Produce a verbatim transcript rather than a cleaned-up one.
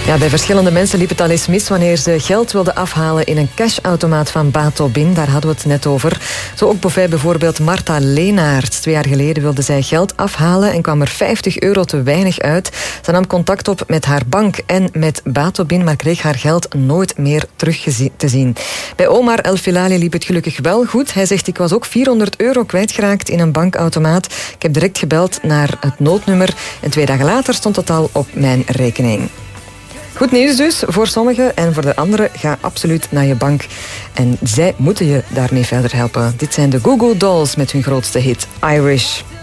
Ja, bij verschillende mensen liep het al eens mis wanneer ze geld wilden afhalen in een cashautomaat van Batobin. Daar hadden we het net over. Zo ook bijvoorbeeld Marta Leenaert. Twee jaar geleden wilde zij geld afhalen en kwam er vijftig euro te weinig uit. Ze nam contact op met haar bank en met Batobin, maar kreeg haar geld nooit meer terug te zien. Bij Omar El Filali liep het gelukkig wel goed. Hij zegt, ik was ook vierhonderd euro kwijtgeraakt in een bankautomaat. Ik heb direct gebeld naar het noodnummer en twee dagen later stond het al op mijn rekening. Goed nieuws dus voor sommigen en voor de anderen. Ga absoluut naar je bank. En zij moeten je daarmee verder helpen. Dit zijn de Goo Goo Dolls met hun grootste hit, Irish.